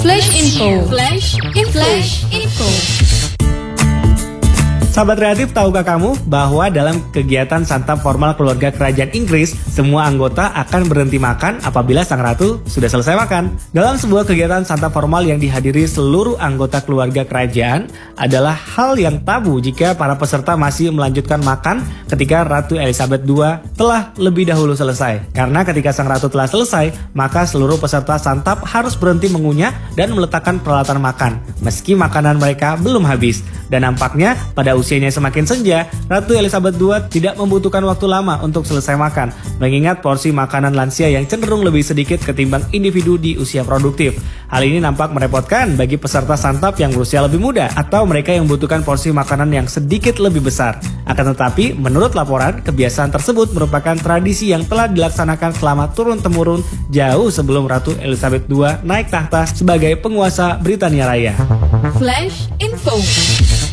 Flash Info. Flash Info. Flash Info. Sahabat kreatif, tahukah kamu bahwa dalam kegiatan santap formal keluarga kerajaan Inggris, semua anggota akan berhenti makan apabila sang ratu sudah selesai makan. Dalam sebuah kegiatan santap formal yang dihadiri seluruh anggota keluarga kerajaan, adalah hal yang tabu jika para peserta masih melanjutkan makan ketika Ratu Elizabeth II telah lebih dahulu selesai. Karena ketika sang ratu telah selesai, maka seluruh peserta santap harus berhenti mengunyah dan meletakkan peralatan makan, meski makanan mereka belum habis. Dan nampaknya pada usianya semakin senja, Ratu Elizabeth II tidak membutuhkan waktu lama untuk selesai makan, mengingat porsi makanan lansia yang cenderung lebih sedikit ketimbang individu di usia produktif. Hal ini nampak merepotkan bagi peserta santap yang berusia lebih muda atau mereka yang membutuhkan porsi makanan yang sedikit lebih besar. Akan tetapi, menurut laporan, kebiasaan tersebut merupakan tradisi yang telah dilaksanakan selama turun-temurun jauh sebelum Ratu Elizabeth II naik tahta sebagai penguasa Britania Raya. Flash Info.